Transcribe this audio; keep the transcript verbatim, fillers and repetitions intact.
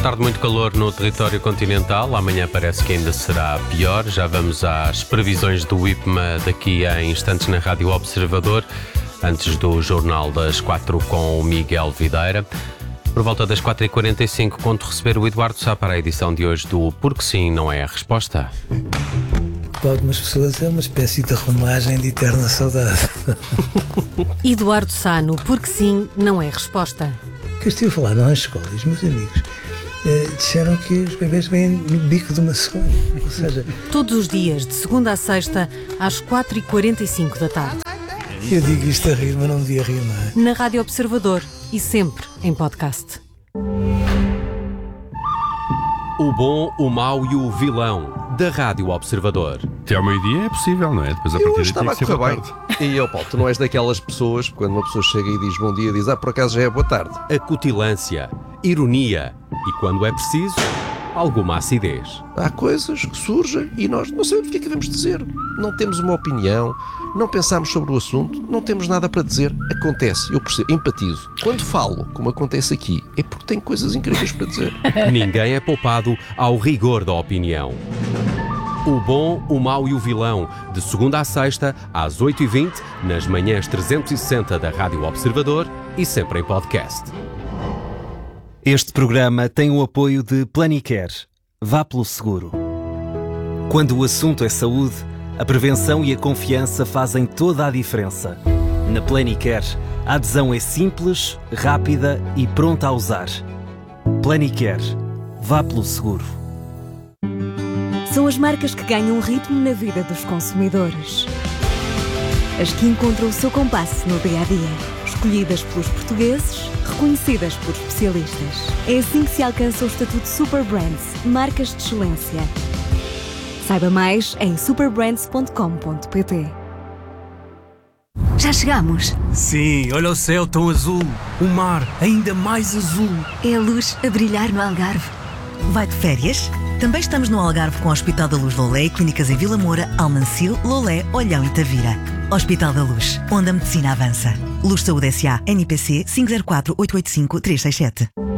tarde, muito calor no território continental. Amanhã parece que ainda será pior. Já vamos às previsões do IPMA daqui a instantes na Rádio Observador, antes do Jornal das quatro com o Miguel Videira. Por volta das quatro e quarenta e cinco, conto receber o Eduardo Sá para a edição de hoje do Porque Sim Não É a Resposta. Para algumas pessoas é uma espécie de romagem de eterna saudade. Eduardo Sá no Porque Sim Não É Resposta. Que eu estive a falar nas escolas, meus amigos eh, disseram que os bebês vêm no bico de uma segunda. Ou seja, todos os dias, de segunda a sexta, às quatro e quarenta e cinco da tarde. Eu digo isto a rir, mas não devia rir, não é? Na Rádio Observador e sempre em podcast. O bom, o mau e o vilão da Rádio Observador. Até ao meio-dia é possível, não é? Depois a Eu partir daí estava tem a que ser correr boa bem. tarde. E eu, Paulo, tu não és daquelas pessoas, quando uma pessoa chega e diz bom dia, diz, ah, por acaso já é boa tarde. Acutilância, ironia e, quando é preciso, alguma acidez. Há coisas que surgem e nós não sabemos o que é que devemos dizer. Não temos uma opinião, não pensamos sobre o assunto, não temos nada para dizer. Acontece, eu percebo, empatizo. Quando falo, como acontece aqui, é porque tenho coisas incríveis para dizer. Ninguém é poupado ao rigor da opinião. O bom, o mau e o vilão, de segunda a sexta, às oito e vinte, nas manhãs trezentos e sessenta da Rádio Observador e sempre em podcast. Este programa tem o apoio de Planicare. Vá pelo seguro. Quando o assunto é saúde, a prevenção e a confiança fazem toda a diferença. Na Planicare, a adesão é simples, rápida e pronta a usar. Planicare. Vá pelo seguro. São as marcas que ganham ritmo na vida dos consumidores. As que encontram o seu compasso no dia-a-dia. Escolhidas pelos portugueses, reconhecidas por especialistas. É assim que se alcança o estatuto Super Brands, marcas de excelência. Saiba mais em superbrands ponto com ponto pt. Já chegamos. Sim, olha o céu tão azul. O mar ainda mais azul. É a luz a brilhar no Algarve. Vai de férias? Também estamos no Algarve com o Hospital da Luz Lolé e clínicas em Vila Moura, Almancil, Lolé, Olhão e Tavira. Hospital da Luz, onde a medicina avança. Luz Saúde S A, N I P C cinco zero quatro oito oito cinco três seis sete.